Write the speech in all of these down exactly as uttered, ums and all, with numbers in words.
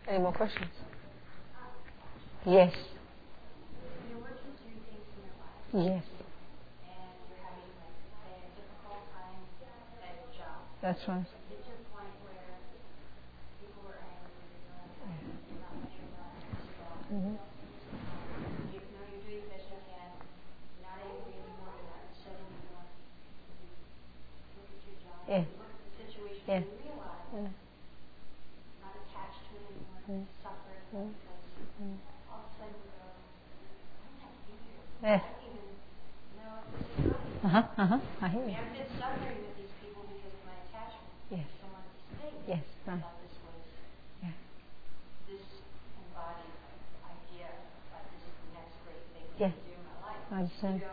Any more questions? Yes. You're working through things in your life. Yes. And you're having, like, say, a difficult time at your job. That's right. It's to a point where people are angry, you're not letting them respond. Mm-hmm. You know you're doing the best you can. You're not angry anymore. You're not upsetting anyone. You look at your job. Yeah. You look at the situation. Yeah. And you realize Mm. you're not attached to it anymore. Mm. You suffer Mm. because Mm. all of a sudden you go, I don't have to be here. Yeah. I don't even know if this is right. Uh-huh, uh-huh. I hear I mean, you. I've been suffering with these people because of my attachment. Yes. Someone thinks Yes, right. that this was Yeah. this embodied idea of this is the next great thing Yeah. to do in my life. I understand. You go,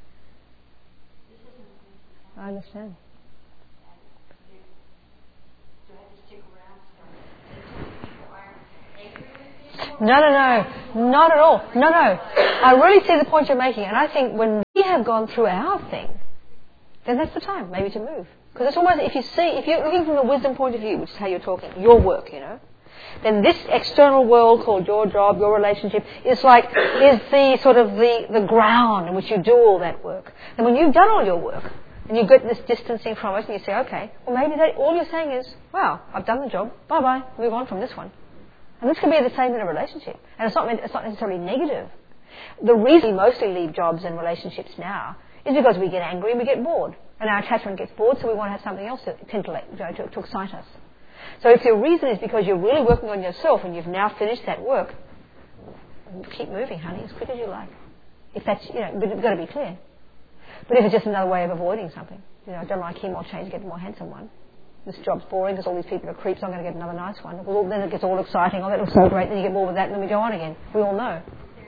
this isn't going to happen. I understand. And you, do I have to stick around so people aren't angry with me? No, no, no. Not at all. No, no. I really see the point you're making. And I think when we have gone through our thing, then that's the time maybe to move. Because it's almost, if you see, if you're looking from the wisdom point of view, which is how you're talking, your work, you know, then this external world called your job, your relationship, is like, is the sort of the, the ground in which you do all that work. And when you've done all your work, and you get this distancing from it, and you say, okay, well maybe that, all you're saying is, wow, I've done the job, bye-bye, move on from this one. And this can be the same in a relationship. And it's not, meant, it's not necessarily negative. The reason we mostly leave jobs and relationships now is because we get angry and we get bored. And our attachment gets bored, so we want to have something else to titillate, you know, to, to excite us. So if your reason is because you're really working on yourself and you've now finished that work, keep moving, honey, as quick as you like. If that's, you know, but it's got to be clear. But if it's just another way of avoiding something, you know, I don't like him, I'll change, get a more handsome one. This job's boring because all these people are creeps, I'm going to get another nice one. Well, then it gets all exciting, oh, that looks so great, then you get bored with that, and then we go on again. We all know.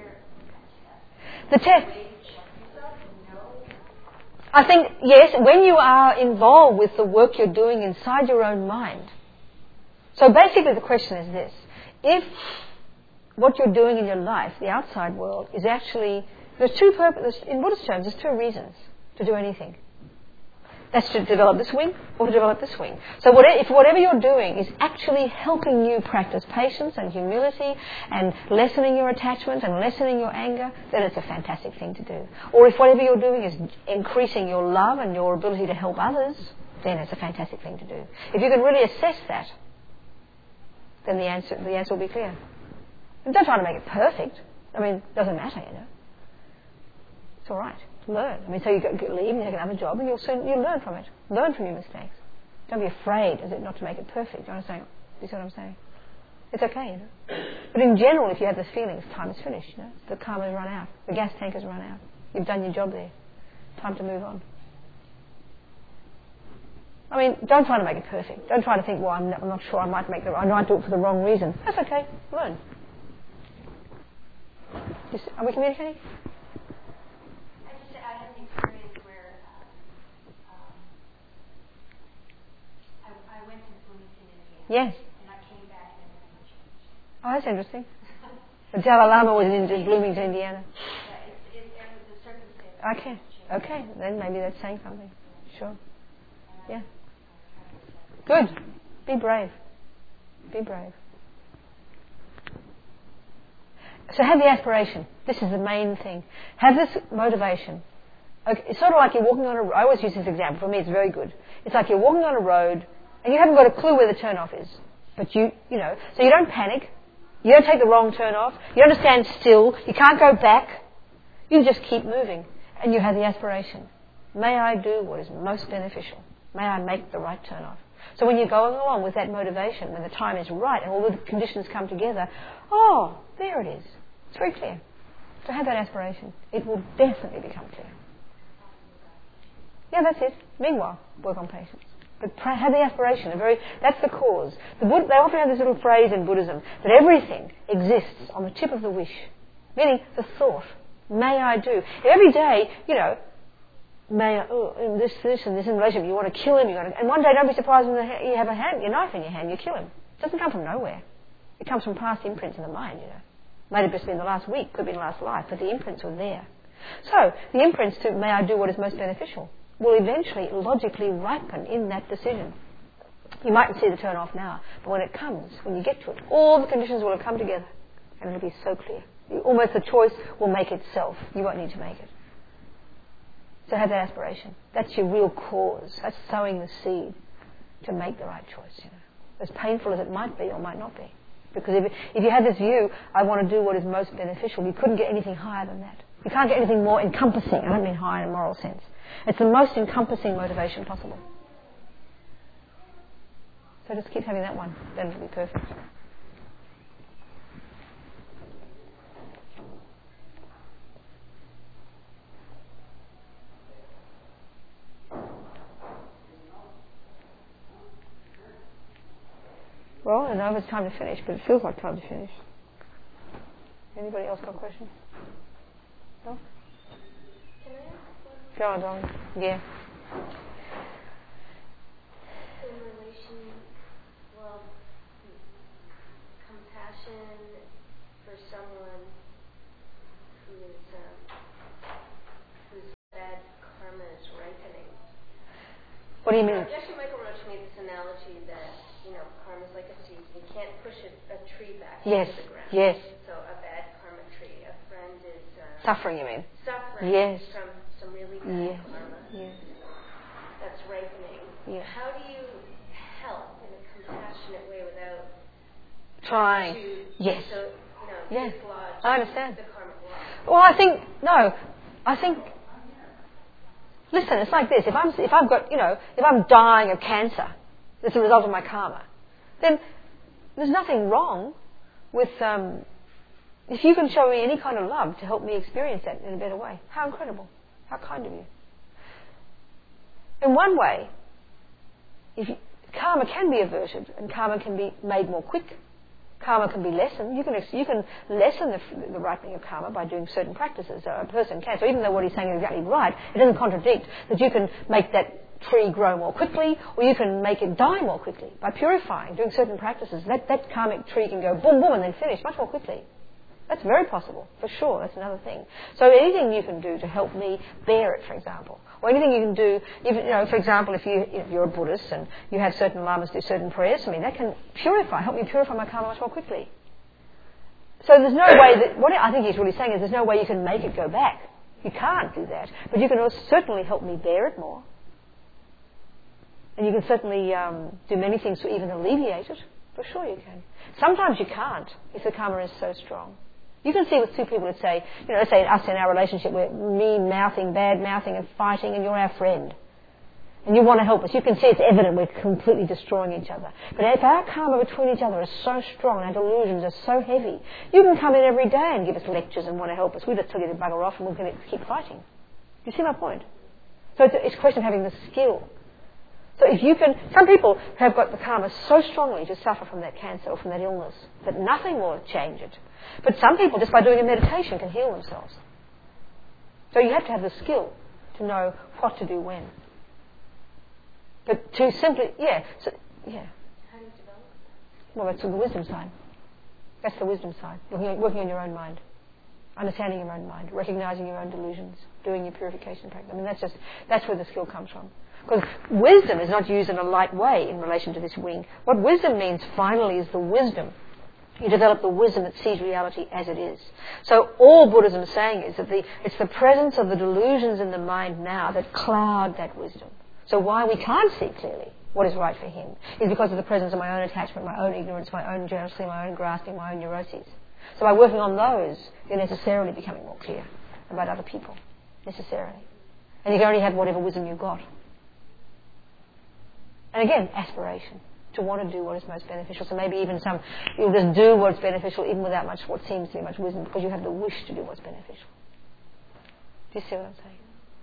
The test. I think, yes, when you are involved with the work you're doing inside your own mind. So basically the question is this. If what you're doing in your life, the outside world, is actually, there's two purposes, in Buddhist terms, there's two reasons to do anything. That's to develop this wing or to develop this wing. So whatever, if whatever you're doing is actually helping you practice patience and humility and lessening your attachment and lessening your anger, then it's a fantastic thing to do. Or if whatever you're doing is increasing your love and your ability to help others, then it's a fantastic thing to do. If you can really assess that, then the answer, the answer will be clear. And don't try to make it perfect. I mean, it doesn't matter, you know. It's all right. Learn. I mean, so you go, go leave and you take another job and you'll soon, you'll learn from it. Learn from your mistakes. Don't be afraid, is it, not to make it perfect. Do you understand? Do you see what I'm saying? It's okay, you know. But in general, if you have this feeling, time is finished, you know. The karma has run out. The gas tank has run out. You've done your job there. Time to move on. I mean, don't try to make it perfect. Don't try to think, well, I'm not, I'm not sure I might make the, I might do it for the wrong reason. That's okay. Learn. You see, are we communicating? Experience where um, um, I, I went to Bloomington, Indiana. Yes. And I came back and everything changed. Oh, that's interesting. The Dalai Lama was in, in Bloomington, Indiana. Yeah, it's, it, it was the circumstance. Okay. Okay. Then maybe that's saying something. Sure. Yeah. Good. Be brave. Be brave. So have the aspiration. This is the main thing. Have this motivation. Okay, it's sort of like you're walking on a road. I always use this example. For me, it's very good. It's like you're walking on a road and you haven't got a clue where the turn-off is. But you, you know, so you don't panic. You don't take the wrong turn-off. You don't stand still. You can't go back. You just keep moving. And you have the aspiration. May I do what is most beneficial. May I make the right turn-off. So when you're going along with that motivation, when the time is right and all the conditions come together, oh, there it is. It's very clear. So have that aspiration. It will definitely become clear. Yeah, that's it. Meanwhile, work on patience. But pray, have the aspiration. A very, that's the cause. The Buddha, they often have this little phrase in Buddhism that everything exists on the tip of the wish, meaning the thought. May I do? Every day, you know, may I, oh, this, this, and this in relation. You want to kill him. You want to, and one day, don't be surprised when you have a hand, your knife in your hand. You kill him. It doesn't come from nowhere. It comes from past imprints in the mind. You know, might have just been the last week, could be the last life, but the imprints were there. So the imprints to may I do what is most beneficial will eventually logically ripen in that decision. You mightn't see the turn off now, but when it comes, when you get to it, all the conditions will have come together and it'll be so clear. You, almost the choice will make itself. You won't need to make it. So have that aspiration. That's your real cause. That's sowing the seed to make the right choice, you know. As painful as it might be or might not be. Because if, if you had this view, I want to do what is most beneficial, you couldn't get anything higher than that. You can't get anything more encompassing. I don't mean high in a moral sense. It's the most encompassing motivation possible. So just keep having that one. Then it'll be perfect. Well, I don't know if it's time to finish, but it feels like time to finish. Anybody else got a question? No? Can I ask one? Go on, darling. Yeah. In relation, well, compassion for someone who is, um, whose bad karma is ripening. What do you mean? Jesse Michael Roach made this analogy that, you know, karma is like a seed. You can't push a, a tree back Yes. into the ground. Yes. So a bad karma tree, a friend is uh, Suffering, you mean? suffering Yes. from some really bad Yes. karma Yes. that's ripening. Yes. How do you help in a compassionate way without Trying. to Yes. so, you know, Yes. dislodge I understand. the karmic law? Well, I think, no. I think, listen, it's like this. If I'm, if I've got, you know, if I'm dying of cancer, as a result of my karma, then there's nothing wrong with, um, if you can show me any kind of love to help me experience that in a better way. How incredible. How kind of you. In one way, if you, karma can be averted and karma can be made more quick. Karma can be lessened. You can ex- you can lessen the, the ripening of karma by doing certain practices. So a person can. So even though what he's saying is exactly right, it doesn't contradict that you can make that tree grow more quickly, or you can make it die more quickly by purifying, doing certain practices. That that karmic tree can go boom boom and then finish much more quickly. That's very possible, for sure. That's another thing. So anything you can do to help me bear it, for example, or anything you can do, if, you know, for example, if, you, if you're a Buddhist and you have certain lamas do certain prayers for me, that can purify, help me purify my karma much more quickly. So there's no way that, what I think he's really saying is there's no way you can make it go back. You can't do that. But you can also certainly help me bear it more. And you can certainly um, do many things to even alleviate it. For sure you can. Sometimes you can't if the karma is so strong. You can see with two people that say, you know, let's say us in our relationship, we're mean-mouthing, bad-mouthing and fighting, and you're our friend. And you want to help us. You can see it's evident we're completely destroying each other. But if our karma between each other is so strong, our delusions are so heavy, you can come in every day and give us lectures and want to help us. We just tell you to bugger off and we're going to keep fighting. You see my point? So it's a, it's a question of having the skill. So if you can, some people have got the karma so strongly to suffer from that cancer or from that illness that nothing will change it. But some people, just by doing a meditation, can heal themselves. So you have to have the skill to know what to do when. But to simply, yeah, so, yeah. How do you develop that? Well, that's the wisdom side. That's the wisdom side. Working, working on your own mind. Understanding your own mind. Recognizing your own delusions. Doing your purification practice. I mean, that's just, that's where the skill comes from. Because wisdom is not used in a light way in relation to this wing. What wisdom means, finally, is the wisdom. You develop the wisdom that sees reality as it is. So all Buddhism is saying is that the, it's the presence of the delusions in the mind now that cloud that wisdom. So why we can't see clearly what is right for him is because of the presence of my own attachment, my own ignorance, my own jealousy, my own grasping, my own neuroses. So by working on those, you're necessarily becoming more clear about other people. Necessarily. And you can only have whatever wisdom you've got. And again, aspiration. To want to do what is most beneficial. So maybe even some, you'll just do what's beneficial even without much, what seems to be much wisdom, because you have the wish to do what's beneficial. Do you see what I'm saying?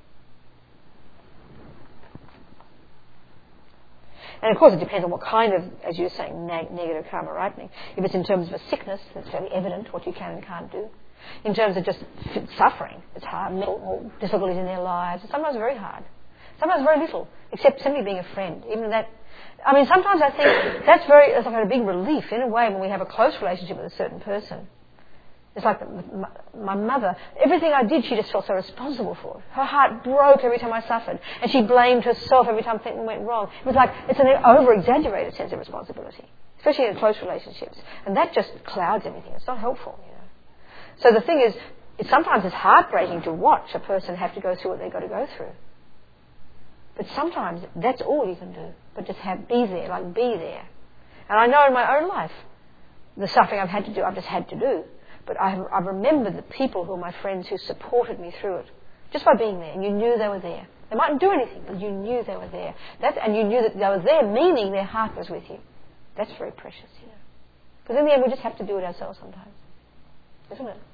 And of course it depends on what kind of, as you were saying, neg- negative karma ripening. If it's in terms of a sickness, that's very evident what you can and can't do. In terms of just f- suffering, it's hard, or difficulties in their lives, it's sometimes very hard. Sometimes very little, except simply being a friend. Even that, I mean, sometimes I think that's very, that's like a big relief in a way when we have a close relationship with a certain person. It's like my, my mother, everything I did, she just felt so responsible for it. Her heart broke every time I suffered, and she blamed herself every time something went wrong. It was like, it's an over-exaggerated sense of responsibility, especially in close relationships. And that just clouds everything. It's not helpful, you know. So the thing is, it, sometimes it's heartbreaking to watch a person have to go through what they've got to go through. But sometimes that's all you can do. But just have, be there, like be there. And I know in my own life, the suffering I've had to do, I've just had to do. But I, I remember the people who were my friends who supported me through it, just by being there. And you knew they were there. They mightn't do anything, but you knew they were there. That, and you knew that they were there, meaning their heart was with you. That's very precious, you know. Because in the end, we just have to do it ourselves sometimes. Isn't it?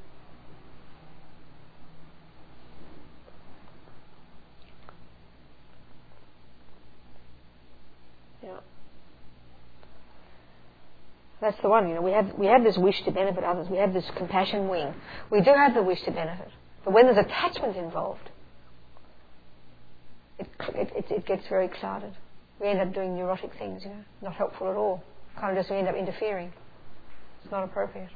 Yeah. That's the one, you know, we have we have this wish to benefit others. We have this compassion wing. We do have the wish to benefit. But when there's attachment involved, it it, it, it gets very clouded. We end up doing neurotic things, you know, not helpful at all. Kind of just we end up interfering. It's not appropriate.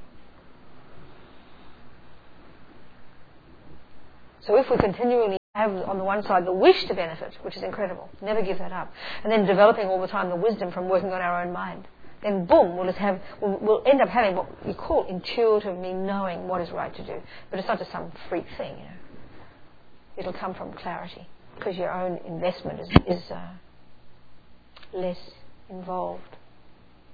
So if we continually have on the one side the wish to benefit, which is incredible, never give that up, and then developing all the time the wisdom from working on our own mind, then boom, we'll just have, we'll, we'll end up having what you call intuitive, mean knowing what is right to do. But it's not just some freak thing, you know. It'll come from clarity, because your own investment is, is uh, less involved.